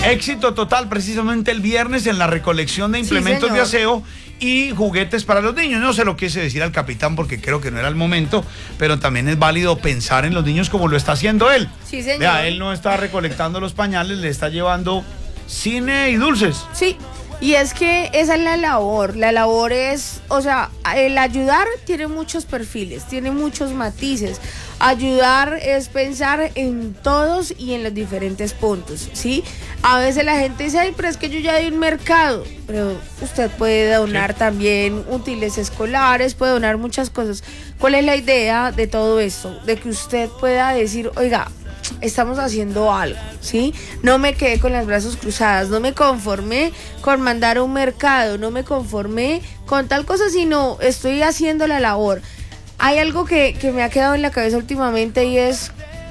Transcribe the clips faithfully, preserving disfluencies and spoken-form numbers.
Éxito total precisamente el viernes en la recolección de implementos sí, de aseo y juguetes para los niños. No se lo quise decir al capitán porque creo que no era el momento, pero también es válido pensar en los niños como lo está haciendo él. Sí, señor. Vea, él no está recolectando los pañales, le está llevando cine y dulces. Sí. Y es que esa es la labor, la labor es, o sea, el ayudar tiene muchos perfiles, tiene muchos matices. Ayudar es pensar en todos y en los diferentes puntos, ¿sí? A veces la gente dice, ay, pero es que yo ya di un mercado, pero usted puede donar sí. también útiles escolares, puede donar muchas cosas. ¿Cuál es la idea de todo esto? De que usted pueda decir, oiga, estamos haciendo algo, ¿sí? No me quedé con las brazos cruzadas, no me conformé con mandar a un mercado, no me conformé con tal cosa, sino estoy haciendo la labor. Hay algo que, que me ha quedado en la cabeza últimamente y es,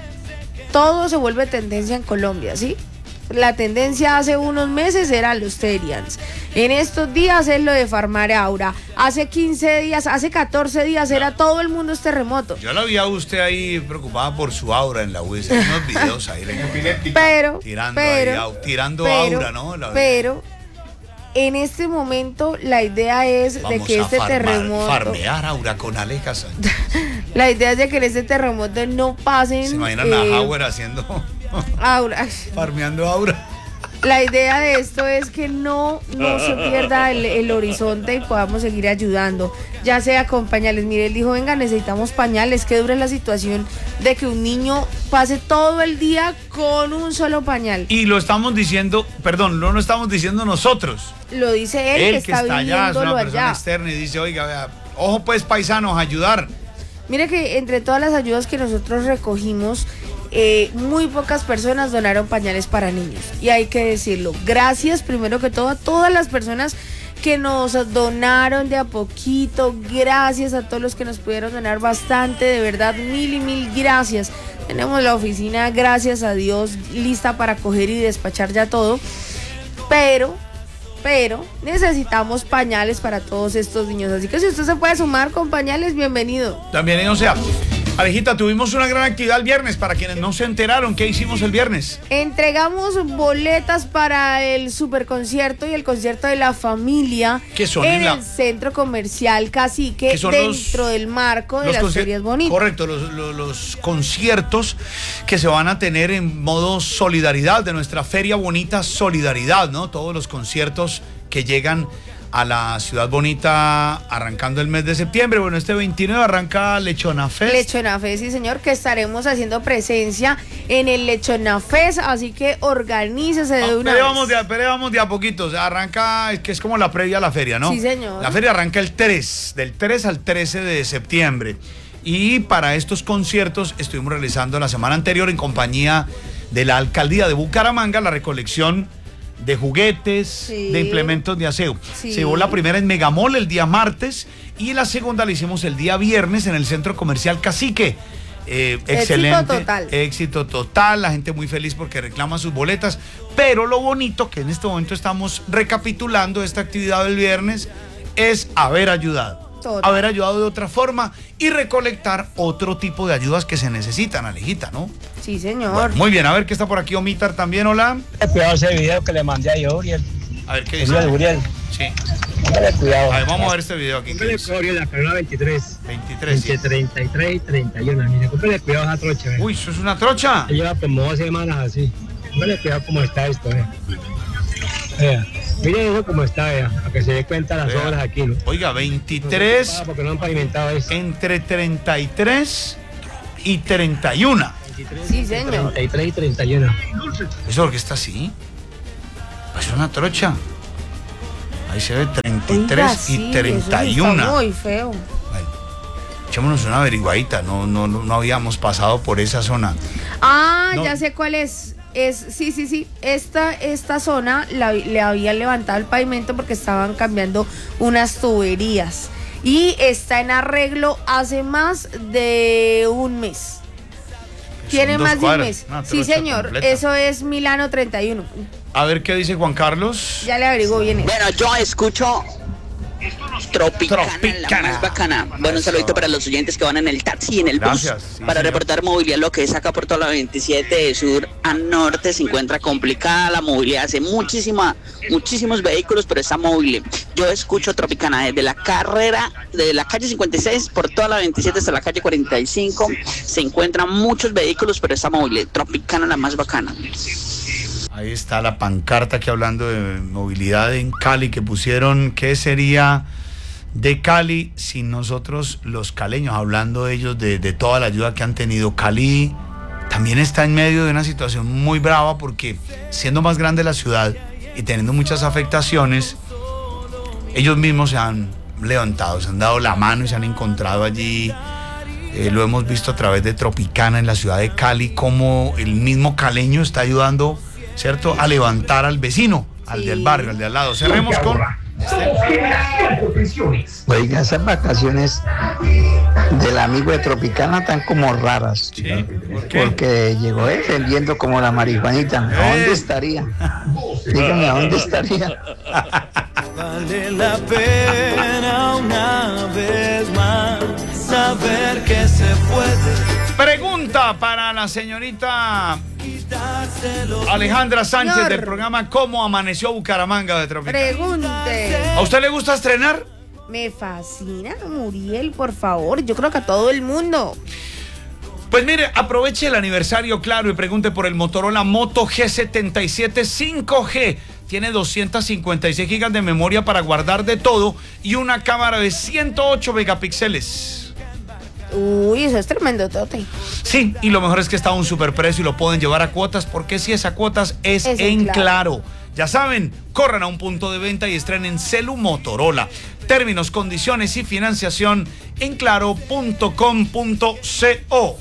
todo se vuelve tendencia en Colombia, ¿sí? La tendencia hace unos meses era los Terians. En estos días es lo de Farmar Aura. Hace quince días, hace catorce días era todo el mundo es terremoto. Yo la vi a usted ahí preocupada por su aura en la U S. Unos videos ahí en epiléptica. Pero, tirando, pero, ahí, tirando pero, aura, ¿no? La pero, en este momento la idea es Vamos de que este farmar, terremoto... farmear aura con Aleja Sánchez. La idea es de que en este terremoto no pasen... ¿Se imaginan eh, a Hauer haciendo... aura. Farmeando aura. La idea de esto es que no, no se pierda el, el horizonte y podamos seguir ayudando, ya sea con pañales. Mire, él dijo, venga, necesitamos pañales, que dure la situación de que un niño pase todo el día con un solo pañal. Y lo estamos diciendo, perdón, no lo estamos diciendo nosotros. Lo dice él, Él que, que está, está allá, es una persona allá. externa y dice, oiga, vea, ojo pues paisanos, ayudar. Mire que entre todas las ayudas que nosotros recogimos, Eh, muy pocas personas donaron pañales para niños y hay que decirlo, gracias primero que todo a todas las personas que nos donaron de a poquito, gracias a todos los que nos pudieron donar bastante, de verdad, mil y mil gracias. Tenemos la oficina, gracias a Dios, lista para coger y despachar ya todo, pero pero necesitamos pañales para todos estos niños, así que si usted se puede sumar con pañales, bienvenido. También, o sea, Alejita, tuvimos una gran actividad el viernes. Para quienes no se enteraron, ¿qué hicimos el viernes? Entregamos boletas para el superconcierto y el concierto de la familia ¿Qué son? en La... el centro comercial Cacique, dentro los, del marco de las ferias bonitas. Correcto, los, los, los conciertos que se van a tener en modo solidaridad de nuestra Feria Bonita Solidaridad, ¿no? Todos los conciertos que llegan a la ciudad bonita arrancando el mes de septiembre. Bueno, este veintinueve arranca Lechona Fest. Lechona Fest, sí señor, que estaremos haciendo presencia en el Lechona Fest, así que organícese de ah, una pero vez. Vamos de, pero vamos de a poquito, o sea, arranca, es que es como la previa a la feria, ¿no? Sí señor. La feria arranca el tres, del tres al trece de septiembre. Y para estos conciertos estuvimos realizando la semana anterior en compañía de la Alcaldía de Bucaramanga la recolección de juguetes, sí. de implementos de aseo. Sí. Se llevó la primera en Megamall el día martes y la segunda la hicimos el día viernes en el Centro Comercial Cacique. Eh, excelente. Éxito total. Éxito total, la gente muy feliz porque reclama sus boletas, pero lo bonito que en este momento estamos recapitulando esta actividad del viernes es haber ayudado. Total. Haber ayudado de otra forma y recolectar otro tipo de ayudas que se necesitan, Alejita, ¿no? Sí, señor. Bueno, muy bien, a ver qué está por aquí Omitar también, hola. Cuidado ese video que le mandé a Uriel. A ver qué dice. Uriel, Uriel. Sí. Póngale cuidado. A ver, vamos a ver este video aquí. Póngale cuidado, Uriel, la carrera veintitrés. veintitrés, entre sí. treinta y tres y treinta y uno. Mire, póngale cuidado a esa trocha, ¿eh? Uy, ¿eso es una trocha? Se lleva como dos semanas así. Póngale cuidado cómo está esto, ¿eh? Vea. Miren eso como está, vea, para que se dé cuenta las vea. obras aquí, ¿no? Oiga, veintitrés. No, porque no han pavimentado eso. Entre treinta y tres y treinta y uno. veintitrés, sí, señor. treinta y tres y treinta y uno. ¿Eso porque está así? Pues es una trocha. Ahí se ve treinta y tres. Oiga, sí, y treinta y uno. Está muy feo. Bueno, echémonos una averiguadita. No, no, no, no habíamos pasado por esa zona. Ah, no. Ya sé cuál es. Es, sí, sí, sí, esta, esta zona la, le habían levantado el pavimento porque estaban cambiando unas tuberías y está en arreglo hace más de un mes. Tiene más de un mes. Sí, señor, completa. Eso es Milano treinta y uno. A ver qué dice Juan Carlos. Ya le averiguó bien eso. Bueno, yo escucho Tropicana, Tropicana. la más bacana. Bueno, un saludito para los oyentes que van en el taxi y en el Gracias, bus. sí, para señor. reportar movilidad, lo que es acá por toda la veintisiete de sur a norte se encuentra complicada la movilidad. Hace muchísima, muchísimos vehículos, pero está móvil. Yo escucho Tropicana desde la carrera, de la calle cincuenta y seis por toda la veintisiete hasta la calle cuarenta y cinco. Se encuentran muchos vehículos, pero está móvil. Tropicana, la más bacana. Ahí está la pancarta que hablando de movilidad en Cali que pusieron, ¿qué sería de Cali sin nosotros los caleños? Hablando ellos de, de toda la ayuda que han tenido. Cali también está en medio de una situación muy brava porque siendo más grande la ciudad y teniendo muchas afectaciones, ellos mismos se han levantado, se han dado la mano y se han encontrado allí. Eh, lo hemos visto a través de Tropicana en la ciudad de Cali, como el mismo caleño está ayudando, ¿cierto?, a levantar al vecino, al Sí. del barrio, al de al lado. Cerremos con Oiga, esas vacaciones del amigo de Tropicana están como raras. Sí, ¿por qué? Porque llegó defendiendo como la marihuanita. ¿A Eh. dónde estaría? Dígame, ¿a dónde estaría? Vale la pena una vez más saber que se puede Pregunta para la señorita quitárselo. Alejandra Sánchez Señor. del programa ¿Cómo amaneció Bucaramanga de Tropicana? Pregunte. ¿A usted le gusta estrenar? Me fascina, Muriel, por favor. Yo creo que a todo el mundo. Pues mire, aproveche el aniversario, claro, y pregunte por el Motorola Moto G setenta y siete cinco G. Tiene doscientos cincuenta y seis gigas de memoria para guardar de todo y una cámara de ciento ocho megapíxeles. Uy, eso es tremendo, Tote. Sí, y lo mejor es que está a un superprecio y lo pueden llevar a cuotas, porque si es a cuotas es, Es en en claro. Claro. Ya saben, corran a un punto de venta y estrenen celu Motorola. Términos, condiciones y financiación en claro punto com punto co.